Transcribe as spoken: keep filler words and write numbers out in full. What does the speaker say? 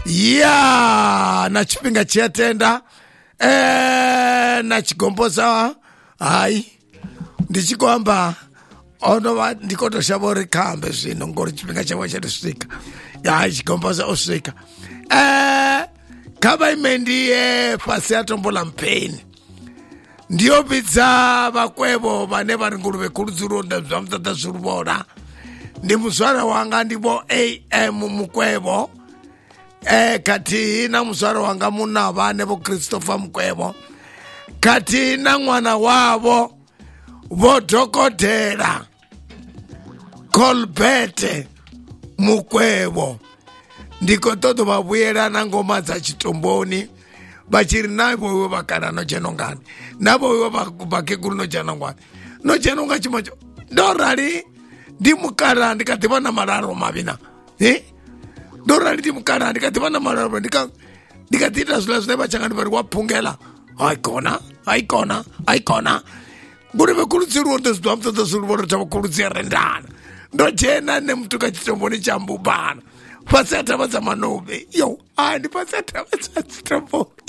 ya na chipinga chiatenda eh na chigomboza hai ndichikwamba ono va ndikoto shavori kambe zvino ngori chipinga chavo chatisvika ya chigomboza osvika eh kaba imendiye pasi yatombola mpeni ndiyo pizza vakwebo vane vari nguruve kurudziro ndazvamutata zviruvora ndi muzvara wanga ndipo A M mukwebo eh kati na muzvara wanga muna vane vo Christopher Mukwebo kati na mwana wavo vo Dhokodhera Colbert Mukwebo ndiko todo vavuyelana ngoma dza chitomboni vachiri navo iwe vakana nochenongani navo iwe vakekuru nochenongani nochenonga chimocho ndorali ndimukara ndikadhiva na mararo mavina eh ndorali ndimukara ndikadhiva na mararo ndika ndikadhita zvila zvine vachangani vari wapungela haikona haikona haikona nguri vekurudzirwa ndozvidwa mutata zviruvoro tavakurudzira ndana ndochena nemutuka chitomboni chambubana pasatava dzamanobe yo andi pasatava dzachitomboni